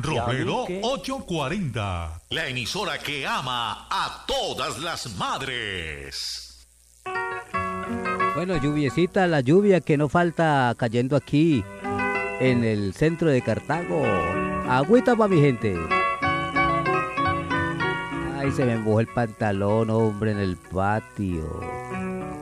Romero 840, la emisora que ama a todas las madres. Bueno, lluviecita, la lluvia que no falta cayendo aquí en el centro de Cartago. Agüita para mi gente. Ay, se me mojó el pantalón, hombre, en el patio.